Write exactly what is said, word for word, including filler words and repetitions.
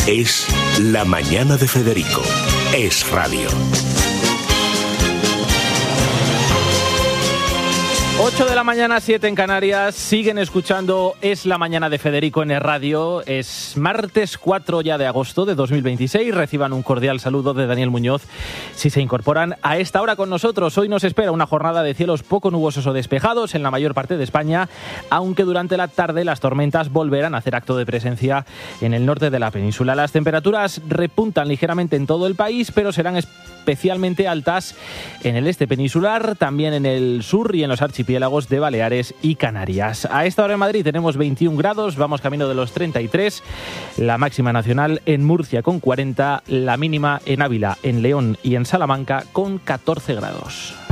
Es La Mañana de Federico. Es radio. ocho de la mañana, siete en Canarias. Siguen escuchando Es la Mañana de Federico en el radio. Es martes cuatro ya de agosto de dos mil veintiséis. Reciban un cordial saludo de Daniel Muñoz si se incorporan a esta hora con nosotros. Hoy nos espera una jornada de cielos poco nubosos o despejados en la mayor parte de España, aunque durante la tarde las tormentas volverán a hacer acto de presencia en el norte de la península. Las temperaturas repuntan ligeramente en todo el país, pero serán especialmente altas en el este peninsular, también en el sur y en los archipiélagos de Baleares y Canarias. A esta hora en Madrid tenemos veintiún grados, vamos camino de los treinta y tres, la máxima nacional en Murcia con cuarenta, la mínima en Ávila, en León y en Salamanca con catorce grados.